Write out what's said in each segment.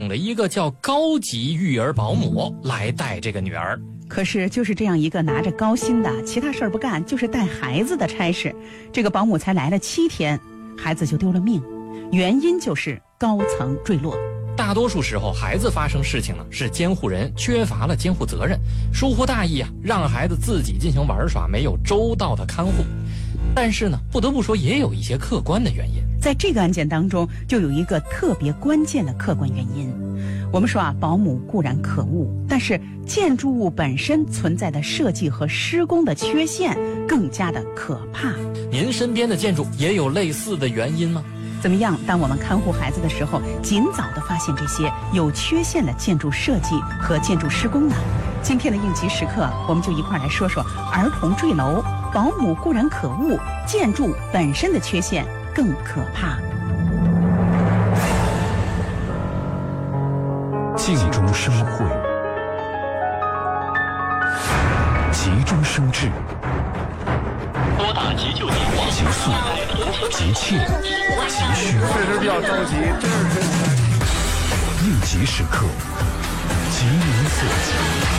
了一个叫高级育儿保姆来带这个女儿。 可是就是这样一个拿着高薪的其他事儿不干就是带孩子的差事，这个保姆才来了7天，孩子就丢了命，原因就是高层坠落。 大多数时候孩子发生事情呢，是监护人缺乏了监护责任，疏忽大意啊，让孩子自己进行玩耍，没有周到的看护。但是呢，不得不说也有一些客观的原因。 在这个案件当中就有一个特别关键的客观原因。我们说啊，保姆固然可恶，但是建筑物本身存在的设计和施工的缺陷更加的可怕。 您身边的建筑也有类似的原因吗？ 怎么样，当我们看护孩子的时候，尽早的发现这些有缺陷的建筑设计和建筑施工呢？今天的应急时刻，我们就一块来说说儿童坠楼，保姆固然可恶，建筑本身的缺陷更可怕。 静中生慧，急中生智， 拨打急救电话， 急速、急切、急需， 确实比较着急，真是应急时刻，急民所急。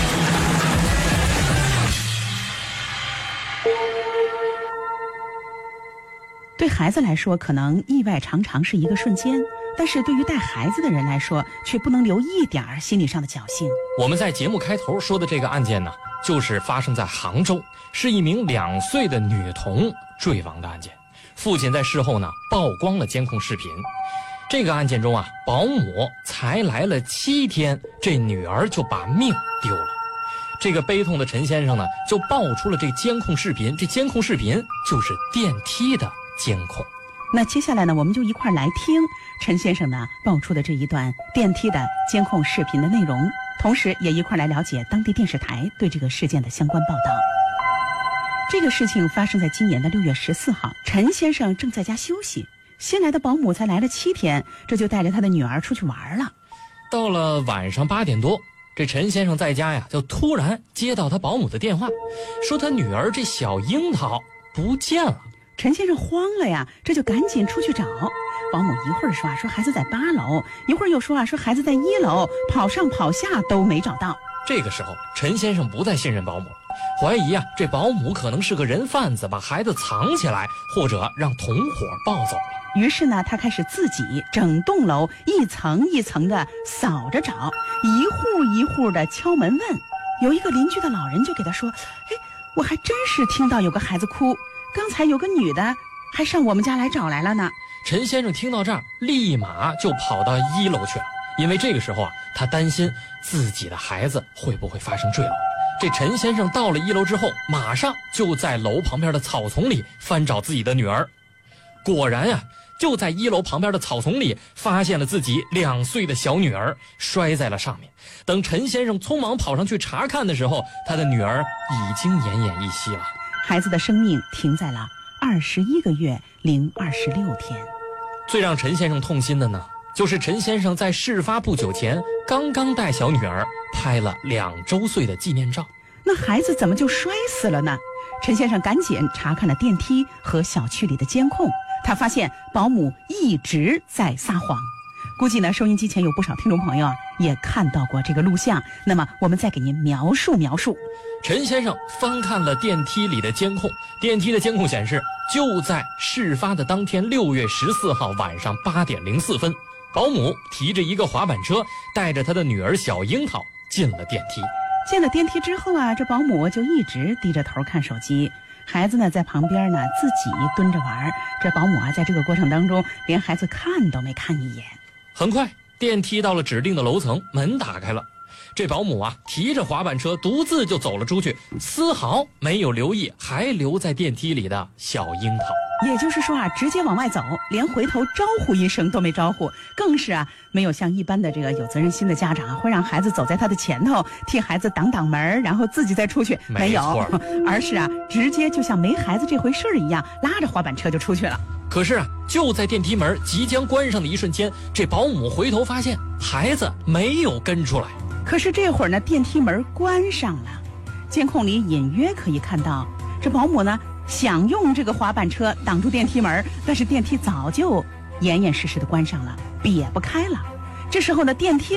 对孩子来说，可能意外常常是一个瞬间，但是对于带孩子的人来说，却不能留一点心理上的侥幸。 我们在节目开头说的这个案件呢，就是发生在杭州，是一名2岁的女童坠亡的案件。父亲在事后呢曝光了监控视频。这个案件中啊，保姆才来了7天，这女儿就把命丢了。这个悲痛的陈先生呢，就爆出了这监控视频，这监控视频就是电梯的监控。 那接下来呢，我们就一块来听陈先生呢爆出的这一段电梯的监控视频的内容，同时也一块来了解当地电视台对这个事件的相关报道。这个事情发生在今年的6月14号，陈先生正在家休息，新来的保姆才来了7天，这就带着他的女儿出去玩了。 到了晚上8点多，这陈先生在家呀，就突然接到他保姆的电话，说他女儿这小樱桃不见了。 陈先生慌了呀，这就赶紧出去找。保姆一会儿说孩子在8楼，一会儿又说孩子在1楼，跑上跑下都没找到。 这个时候，陈先生不再信任保姆，怀疑啊，这保姆可能是个人贩子，把孩子藏起来，或者让同伙抱走了。 于是呢，他开始自己整栋楼一层一层的扫着找，一户一户的敲门问。有一个邻居的老人就给他说，我还真是听到有个孩子哭，刚才有个女的还上我们家来找来了呢。 陈先生听到这儿，立马就跑到1楼去了，因为这个时候啊，他担心自己的孩子会不会发生坠楼。这陈先生到了1楼之后，马上就在楼旁边的草丛里翻找自己的女儿。果然呀，就在1楼旁边的草丛里发现了自己2岁的小女儿摔在了上面。等陈先生匆忙跑上去查看的时候，他的女儿已经奄奄一息了， 孩子的生命停在了21个月零26天。 最让陈先生痛心的呢，就是陈先生在事发不久前刚刚带小女儿拍了2周岁的纪念照。 那孩子怎么就摔死了呢？陈先生赶紧查看了电梯和小区里的监控，他发现保姆一直在撒谎。估计呢，收音机前有不少听众朋友啊，也看到过这个录像。那么我们再给您描述描述。 陈先生翻看了电梯里的监控，电梯的监控显示，就在事发的当天6月14号晚上8点04分，保姆提着一个滑板车，带着他的女儿小樱桃进了电梯。 进了电梯之后啊，这保姆就一直低着头看手机，孩子呢在旁边呢自己蹲着玩。这保姆啊在这个过程当中连孩子看都没看一眼。 很快电梯到了指定的楼层，门打开了，这保姆啊提着滑板车独自就走了出去，丝毫没有留意还留在电梯里的小樱桃。 也就是说啊，直接往外走，连回头招呼一声都没招呼，更是啊没有像一般的这个有责任心的家长会让孩子走在他的前头，替孩子挡挡门，然后自己再出去。没有，而是啊直接就像没孩子这回事一样，拉着滑板车就出去了。 可是啊，就在电梯门即将关上的一瞬间，这保姆回头发现孩子没有跟出来。 可是这会儿呢，电梯门关上了，监控里隐约可以看到，这保姆呢想用这个滑板车挡住电梯门，但是电梯早就严严实实的关上了，瘪不开了。这时候呢，电梯